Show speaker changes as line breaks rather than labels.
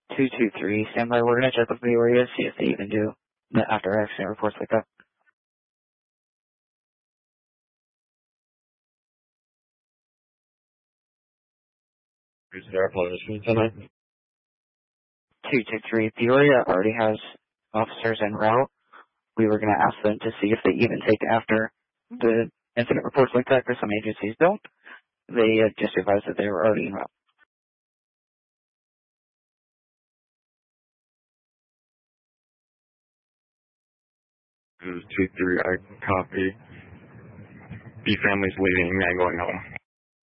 223, stand by. We're going to check with Peoria, see if they even do the after accident reports like that.
Is there a punishment tonight?
223, Peoria already has officers en route. We were going to ask them to see if they even take after the incident reports like that, because some agencies don't. They just advised that they were already en route.
This is 2-3, I copy. B family's leaving and going home.